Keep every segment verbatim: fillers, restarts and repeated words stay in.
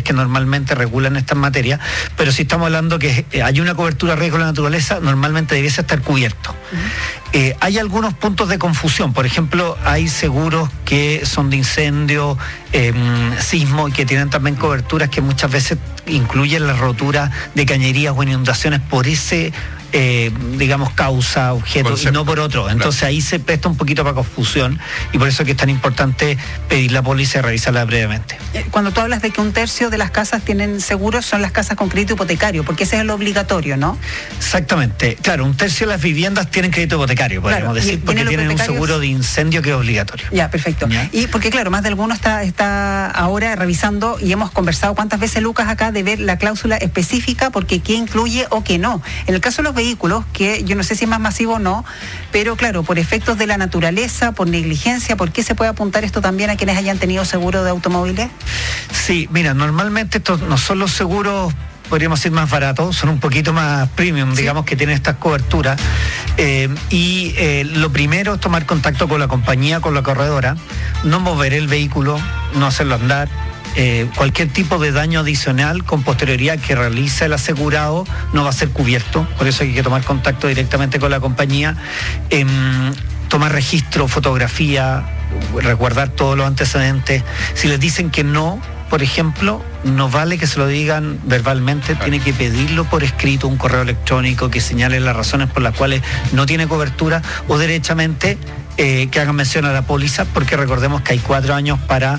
que normalmente regulan estas materias, pero si estamos hablando que hay una cobertura de riesgo en la naturaleza, normalmente debiese estar cubierto. Uh-huh. Eh, hay algunos puntos de confusión, por ejemplo, hay seguros que son de incendio, eh, sismo, y que tienen también coberturas que muchas veces incluyen la rotura de cañerías o inundaciones por ese Eh, digamos, causa, objeto, concepto, y no por otro. Entonces claro, ahí se presta un poquito para confusión, y por eso es que es tan importante pedir la póliza y revisarla previamente. Cuando tú hablas de que un tercio de las casas tienen seguros, son las casas con crédito hipotecario, porque ese es el obligatorio, ¿no? Exactamente. Claro, un tercio de las viviendas tienen crédito hipotecario, podríamos claro, decir, porque tienen un seguro de incendio que es obligatorio. Ya, perfecto. ¿Ya? Y porque claro, más de alguno está, está ahora revisando, y hemos conversado cuántas veces, Lucas, acá, de ver la cláusula específica, porque qué incluye o qué no. En el caso de los vehículos, que yo no sé si es más masivo o no, pero claro, por efectos de la naturaleza, por negligencia, ¿por qué se puede apuntar esto también a quienes hayan tenido seguro de automóviles? Sí, mira, normalmente estos no son los seguros, podríamos decir, más baratos, son un poquito más premium, sí, digamos, que tienen estas coberturas, eh, y eh, lo primero es tomar contacto con la compañía, con la corredora, no mover el vehículo, no hacerlo andar. Eh, cualquier tipo de daño adicional con posterioridad que realice el asegurado no va a ser cubierto, por eso hay que tomar contacto directamente con la compañía, eh, tomar registro, fotografía, resguardar todos los antecedentes. Si les dicen que no, por ejemplo, no vale que se lo digan verbalmente, claro, tiene que pedirlo por escrito, un correo electrónico que señale las razones por las cuales no tiene cobertura, o derechamente eh, que hagan mención a la póliza, porque recordemos que hay cuatro años para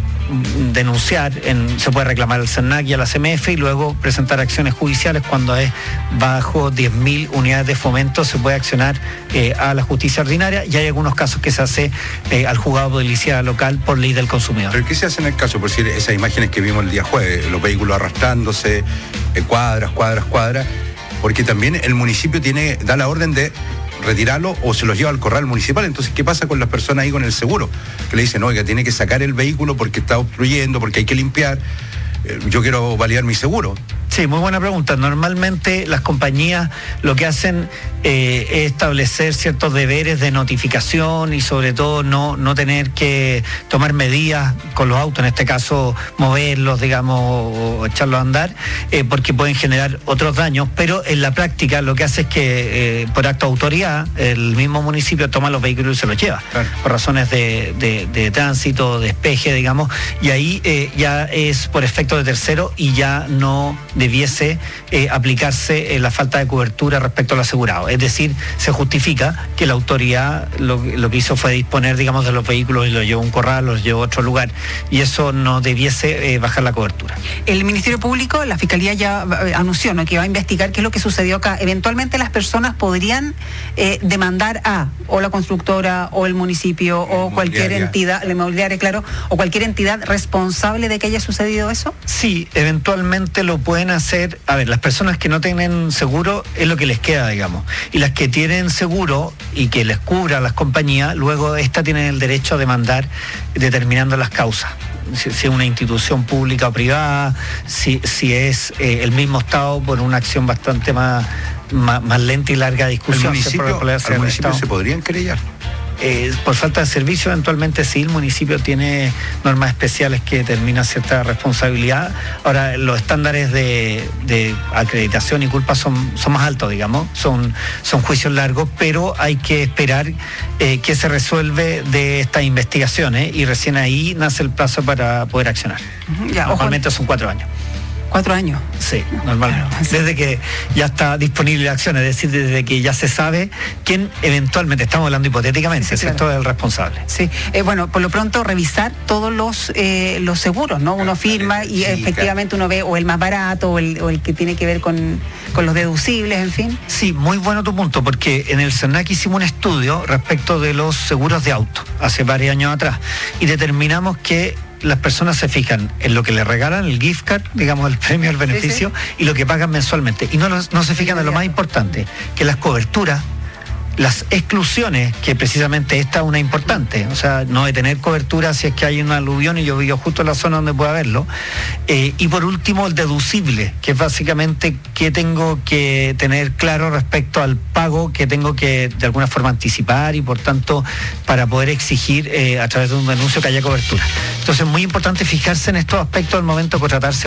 denunciar, en, se puede reclamar al CERNAC y a la C M F, y luego presentar acciones judiciales. Cuando es bajo diez mil unidades de fomento se puede accionar eh, a la justicia ordinaria, y hay algunos casos que se hace eh, al juzgado de policía local por ley del consumidor. ¿Pero qué se hace en el caso? Por decir, esas imágenes que vimos el día jueves, los vehículos arrastrándose, eh, cuadras, cuadras, cuadras, porque también el municipio tiene, da la orden de retirarlo o se los lleva al corral municipal. Entonces, ¿qué pasa con las personas ahí con el seguro? Que le dicen, oiga, tiene que sacar el vehículo porque está obstruyendo, porque hay que limpiar, eh, yo quiero validar mi seguro. Sí, muy buena pregunta. Normalmente las compañías lo que hacen eh, es establecer ciertos deberes de notificación, y sobre todo no, no tener que tomar medidas con los autos, en este caso moverlos, digamos, o echarlos a andar, eh, porque pueden generar otros daños, pero en la práctica lo que hace es que eh, por acto de autoridad el mismo municipio toma los vehículos y se los lleva, claro, por razones de, de, de tránsito, de despeje, digamos, y ahí eh, ya es por efecto de tercero, y ya no debiese eh, aplicarse eh, la falta de cobertura respecto al asegurado. Es decir, se justifica que la autoridad lo, lo que hizo fue disponer, digamos, de los vehículos y los llevó a un corral, los llevó a otro lugar, y eso no debiese eh, bajar la cobertura. El Ministerio Público, la Fiscalía ya eh, anunció, ¿no?, que va a investigar qué es lo que sucedió acá. Eventualmente las personas podrían eh, demandar a o la constructora o el municipio o cualquier entidad, la inmobiliaria, claro, o cualquier entidad responsable de que haya sucedido eso. Sí, eventualmente lo pueden hacer. A ver, las personas que no tienen seguro es lo que les queda, digamos, y las que tienen seguro y que les cubra las compañías, luego esta tienen el derecho a demandar determinando las causas. Si es una institución pública o privada, si, si es eh, el mismo Estado, por una acción bastante más, más, más lenta y larga discusión. ¿El municipio, se, ¿al municipio se podrían querellar? Eh, por falta de servicio, eventualmente sí, el municipio tiene normas especiales que determinan cierta responsabilidad. Ahora, los estándares de, de acreditación y culpa son, son más altos, digamos, son, son juicios largos, pero hay que esperar eh, que se resuelve de estas investigaciones, y recién ahí nace el plazo para poder accionar. Ya, normalmente ojo, son cuatro años. ¿Cuatro años? Sí, normalmente. Desde que ya está disponible la acción, es decir, desde que ya se sabe quién eventualmente, estamos hablando hipotéticamente, sí, ¿cierto?, claro, es el responsable. Sí, eh, bueno, por lo pronto revisar todos los eh, los seguros, ¿no? Uno firma y chica, efectivamente uno ve o el más barato o el, o el que tiene que ver con, con los deducibles, en fin. Sí, muy bueno tu punto, porque en el CERNAC hicimos un estudio respecto de los seguros de auto, hace varios años atrás, y determinamos que las personas se fijan en lo que le regalan, el gift card, digamos, el premio, el beneficio, sí, sí, y lo que pagan mensualmente. Y no, no se fijan en lo más importante, que las coberturas, las exclusiones, que precisamente esta es una importante, o sea, no de tener cobertura si es que hay un aluvión y yo vivo justo en la zona donde puede haberlo. Eh, y por último, el deducible, que es básicamente que tengo que tener claro respecto al pago que tengo que de alguna forma anticipar, y por tanto para poder exigir eh, a través de un denuncio que haya cobertura. Entonces es muy importante fijarse en estos aspectos al momento de contratarse